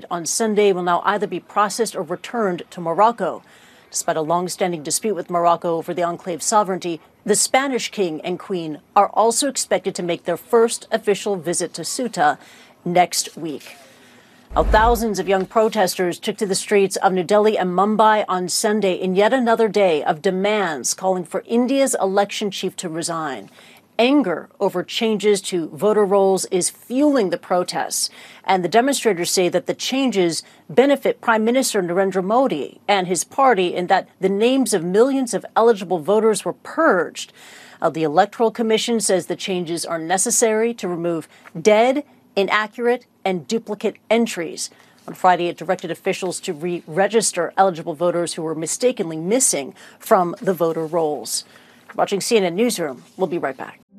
on Sunday will now either be processed or returned to Morocco. Despite a long-standing dispute with Morocco over the enclave's sovereignty, the Spanish king and queen are also expected to make their first official visit to Ceuta next week. Now, thousands of young protesters took to the streets of New Delhi and Mumbai on Sunday in yet another day of demands calling for India's election chief to resign. Anger over changes to voter rolls is fueling the protests, and the demonstrators say that the changes benefit Prime Minister Narendra Modi and his party in that the names of millions of eligible voters were purged. The Electoral Commission says the changes are necessary to remove dead, inaccurate, and duplicate entries. On Friday, it directed officials to re-register eligible voters who were mistakenly missing from the voter rolls. Watching CNN Newsroom. We'll be right back.